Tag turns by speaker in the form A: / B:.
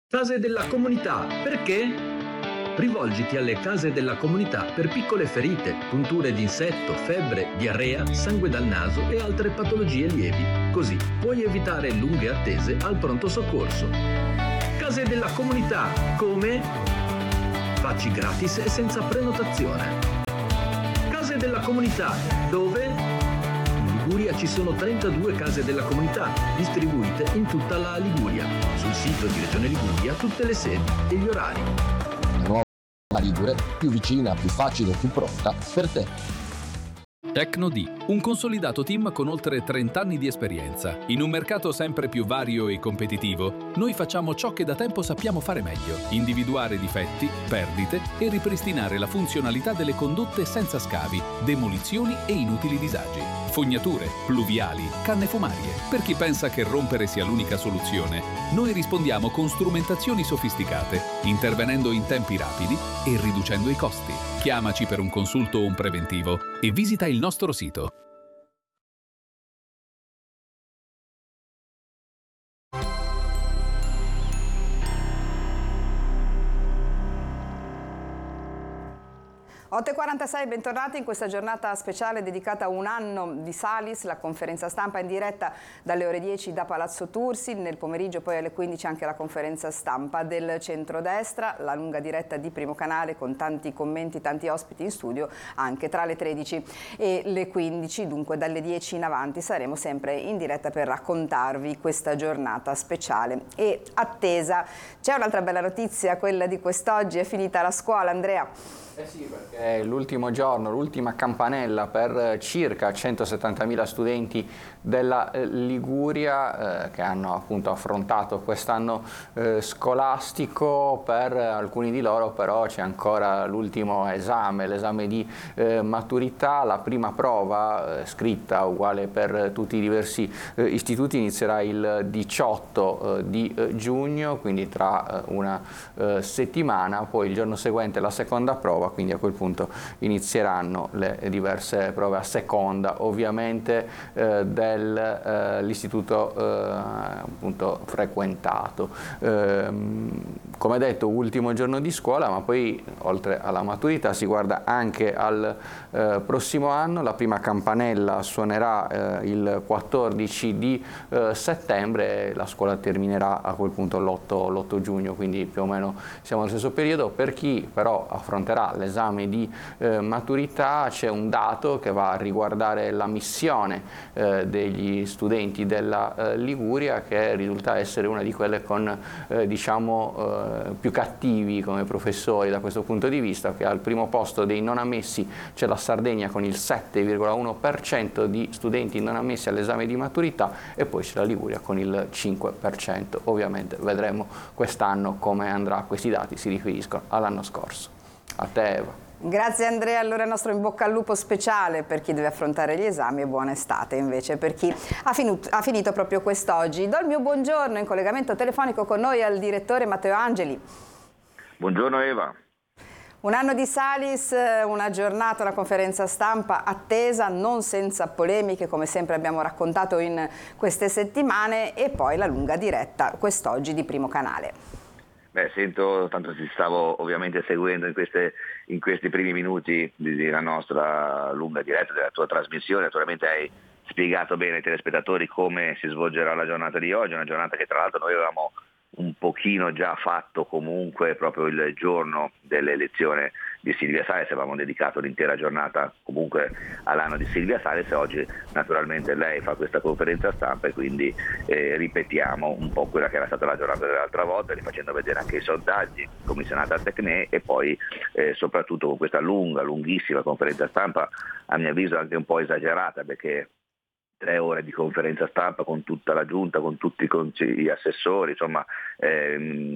A: Case della comunità, perché? Rivolgiti alle case della comunità per piccole ferite, punture di insetto, febbre, diarrea, sangue dal naso e altre patologie lievi. Così puoi evitare lunghe attese al pronto soccorso. Case della comunità, come? Facci gratis e senza prenotazione. Case della comunità, dove? In Liguria ci sono 32 case della comunità, distribuite in tutta la Liguria. Sul sito di Regione Liguria tutte le sedi e gli orari.
B: Nuova Ligure, più vicina, più facile, più pronta per te.
C: Tecno-D, un consolidato team con oltre 30 anni di esperienza. In un mercato sempre più vario e competitivo, noi facciamo ciò che da tempo sappiamo fare meglio: individuare difetti, perdite e ripristinare la funzionalità delle condotte senza scavi, demolizioni e inutili disagi. Fognature, pluviali, canne fumarie. Per chi pensa che rompere sia l'unica soluzione, noi rispondiamo con strumentazioni sofisticate, intervenendo in tempi rapidi e riducendo i costi. Chiamaci per un consulto o un preventivo e visita il nostro sito.
D: - 8:46, bentornati in questa giornata speciale dedicata a un anno di Salis, la conferenza stampa in diretta dalle ore 10 da Palazzo Tursi, nel pomeriggio poi alle 15 anche la conferenza stampa del centrodestra, la lunga diretta di Primo Canale con tanti commenti, tanti ospiti in studio anche tra le 13 e le 15, dunque dalle 10 in avanti saremo sempre in diretta per raccontarvi questa giornata speciale e attesa. C'è un'altra bella notizia, quella di quest'oggi, è finita la scuola, Andrea.
E: Sì, perché è l'ultimo giorno, l'ultima campanella per circa 170.000 studenti della Liguria che hanno appunto affrontato quest'anno scolastico. Per alcuni di loro però c'è ancora l'ultimo esame, l'esame di maturità. La prima prova scritta, uguale per tutti i diversi istituti, inizierà il 18 di giugno, quindi tra una settimana. Poi il giorno seguente la seconda prova, quindi a quel punto inizieranno le diverse prove a seconda ovviamente dell'istituto appunto frequentato. Come detto, ultimo giorno di scuola, ma poi oltre alla maturità si guarda anche al prossimo anno. La prima campanella suonerà il 14 di settembre e la scuola terminerà a quel punto l'8 giugno, quindi più o meno siamo allo stesso periodo. Per chi però affronterà l'esame di maturità c'è un dato che va a riguardare la missione degli studenti della Liguria, che risulta essere una di quelle con diciamo più cattivi come professori da questo punto di vista, che al primo posto dei non ammessi c'è la Sardegna con il 7,1% di studenti non ammessi all'esame di maturità e poi c'è la Liguria con il 5%. Ovviamente vedremo quest'anno come andrà. Questi dati si riferiscono all'anno scorso. A te, Eva.
D: Grazie Andrea, allora il nostro in bocca al lupo speciale per chi deve affrontare gli esami e buona estate invece per chi ha finito proprio quest'oggi. Do il mio buongiorno in collegamento telefonico con noi al direttore Matteo Angeli.
F: Buongiorno Eva.
D: Un anno di Salis, una giornata, una conferenza stampa attesa, non senza polemiche come sempre abbiamo raccontato in queste settimane, e poi la lunga diretta quest'oggi di Primo Canale.
F: Sento, tanto ti stavo ovviamente seguendo in questi primi minuti della nostra lunga diretta, della tua trasmissione. Naturalmente hai spiegato bene ai telespettatori come si svolgerà la giornata di oggi, una giornata che tra l'altro noi avevamo un pochino già fatto comunque proprio il giorno dell'elezione di Silvia Salis. Avevamo dedicato l'intera giornata comunque all'anno di Silvia Salis e oggi naturalmente lei fa questa conferenza stampa e quindi ripetiamo un po' quella che era stata la giornata dell'altra volta, rifacendo vedere anche i sondaggi commissionati al Tecne e poi soprattutto con questa lunghissima conferenza stampa, a mio avviso anche un po' esagerata, perché 3 ore di conferenza stampa con tutta la giunta, con tutti gli assessori, insomma